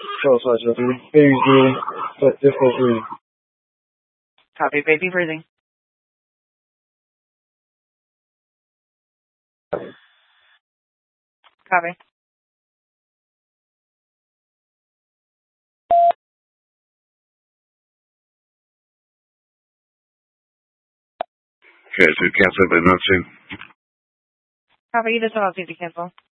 Charles 3, baby's breathing, but difficult breathing. Copy, baby breathing. Copy. Okay, so cancel but not soon. Copy, this is all easy cancel.